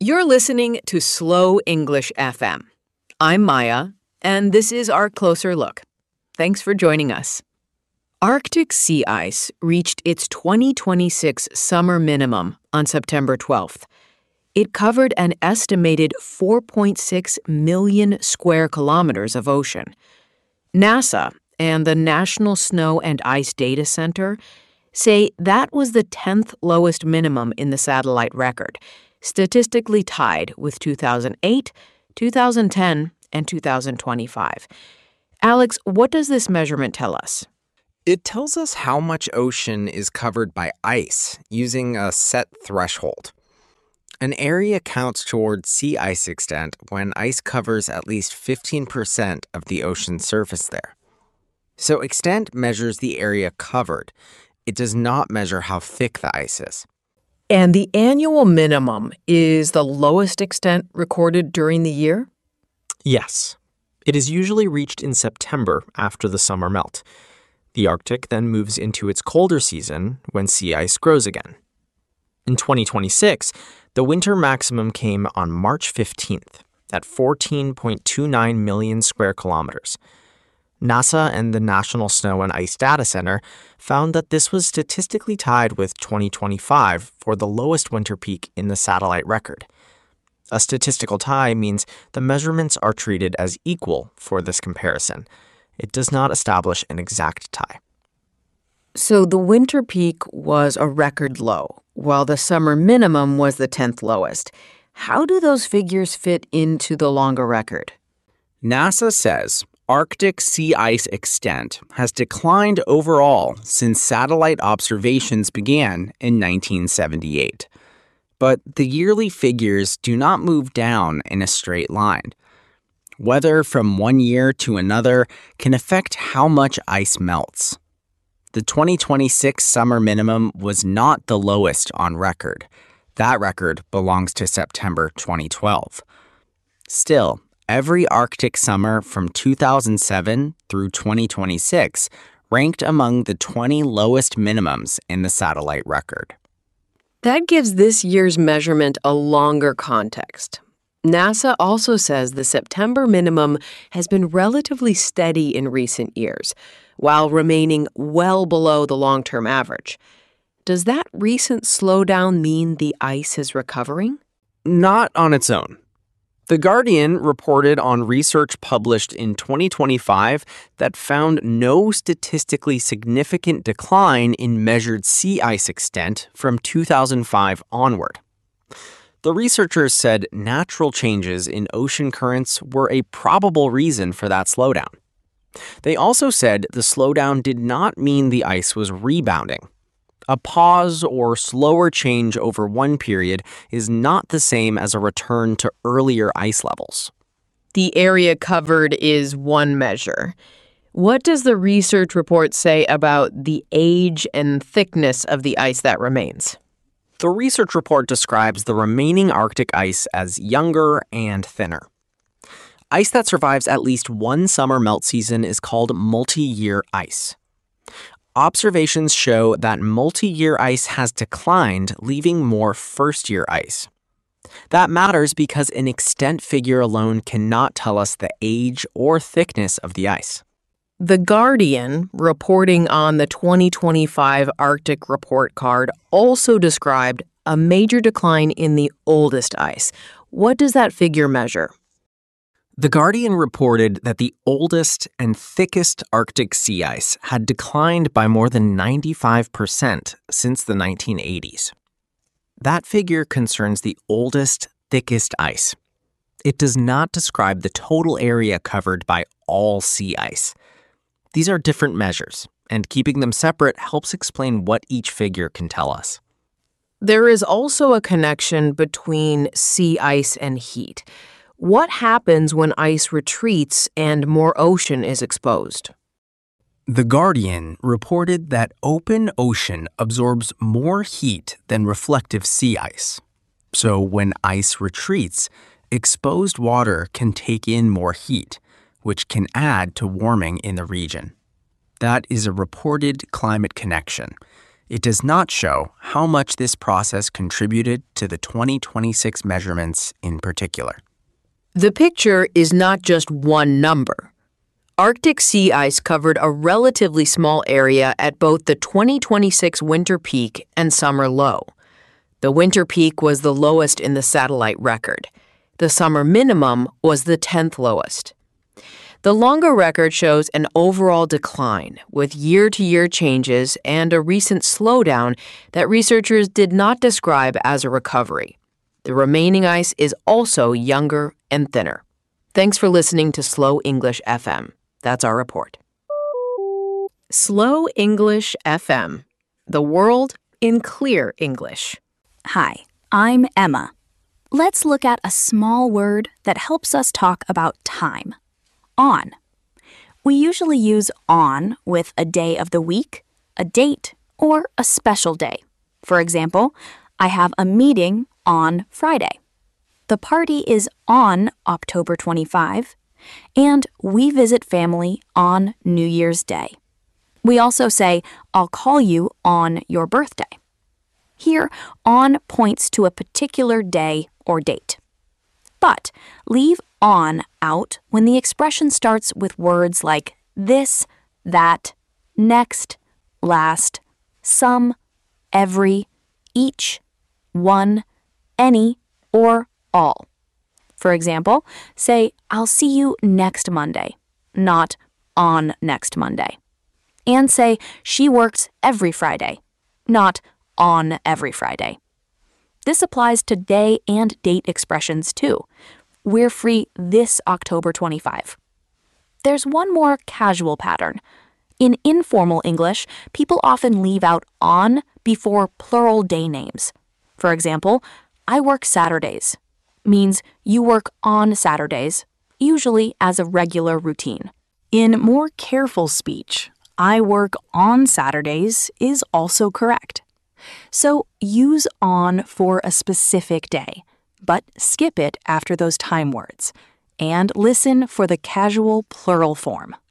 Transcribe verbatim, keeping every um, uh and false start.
You're listening to Slow English F M. I'm Maya, and this is our closer look. Thanks for joining us. Arctic sea ice reached its twenty twenty-six summer minimum on September twelfth. It covered an estimated four point six million square kilometers of ocean. NASA and the National Snow and Ice Data Center say that was the tenth lowest minimum in the satellite record, statistically tied with two thousand eight, two thousand ten, and two thousand twenty-five. Alex, what does this measurement tell us? It tells us how much ocean is covered by ice using a set threshold. An area counts toward sea ice extent when ice covers at least fifteen percent of the ocean's surface there. So extent measures the area covered. It does not measure how thick the ice is. And the annual minimum is the lowest extent recorded during the year? Yes. It is usually reached in September after the summer melt. The Arctic then moves into its colder season when sea ice grows again. In twenty twenty-six, the winter maximum came on March fifteenth at fourteen point two nine million square kilometers. NASA and the National Snow and Ice Data Center found that this was statistically tied with twenty twenty-five for the lowest winter peak in the satellite record. A statistical tie means the measurements are treated as equal for this comparison. It does not establish an exact tie. So the winter peak was a record low, while the summer minimum was the tenth lowest. How do those figures fit into the longer record? NASA says Arctic sea ice extent has declined overall since satellite observations began in nineteen seventy-eight. But the yearly figures do not move down in a straight line. Weather from one year to another can affect how much ice melts. The twenty twenty-six summer minimum was not the lowest on record. That record belongs to September twenty twelve. Still, every Arctic summer from two thousand seven through twenty twenty-six ranked among the twenty lowest minimums in the satellite record. That gives this year's measurement a longer context. NASA also says the September minimum has been relatively steady in recent years, while remaining well below the long-term average. Does that recent slowdown mean the ice is recovering? Not on its own. The Guardian reported on research published in twenty twenty-five that found no statistically significant decline in measured sea ice extent from two thousand five onward. The researchers said natural changes in ocean currents were a probable reason for that slowdown. They also said the slowdown did not mean the ice was rebounding. A pause or slower change over one period is not the same as a return to earlier ice levels. The area covered is one measure. What does the research report say about the age and thickness of the ice that remains? The research report describes the remaining Arctic ice as younger and thinner. Ice that survives at least one summer melt season is called multi-year ice. Observations show that multi-year ice has declined, leaving more first-year ice. That matters because an extent figure alone cannot tell us the age or thickness of the ice. The Guardian, reporting on the twenty twenty-five Arctic report card, also described a major decline in the oldest ice. What does that figure measure? The Guardian reported that the oldest and thickest Arctic sea ice had declined by more than ninety-five percent since the nineteen eighties. That figure concerns the oldest, thickest ice. It does not describe the total area covered by all sea ice. These are different measures, and keeping them separate helps explain what each figure can tell us. There is also a connection between sea ice and heat. What happens when ice retreats and more ocean is exposed? The Guardian reported that open ocean absorbs more heat than reflective sea ice. So when ice retreats, exposed water can take in more heat, which can add to warming in the region. That is a reported climate connection. It does not show how much this process contributed to the twenty twenty-six measurements in particular. The picture is not just one number. Arctic sea ice covered a relatively small area at both the twenty twenty-six winter peak and summer low. The winter peak was the lowest in the satellite record. The summer minimum was the tenth lowest. The longer record shows an overall decline with year-to-year changes and a recent slowdown that researchers did not describe as a recovery. The remaining ice is also younger and thinner. Thanks for listening to Slow English F M. That's our report. Slow English F M. The world in clear English. Hi, I'm Emma. Let's look at a small word that helps us talk about time. On. We usually use on with a day of the week, a date, or a special day. For example, I have a meeting on Friday. The party is on October twenty-fifth, and we visit family on New Year's Day. We also say, I'll call you on your birthday. Here, on points to a particular day or date. But leave on out when the expression starts with words like this, that, next, last, some, every, each, one, any, or all. For example, say, I'll see you next Monday, not on next Monday. And say, she works every Friday, not on every Friday. This applies to day and date expressions too. We're free this October twenty-fifth. There's one more casual pattern. In informal English, people often leave out on before plural day names. For example, I work Saturdays means you work on Saturdays, usually as a regular routine. In more careful speech, I work on Saturdays is also correct. So use on for a specific day, but skip it after those time words, and listen for the casual plural form.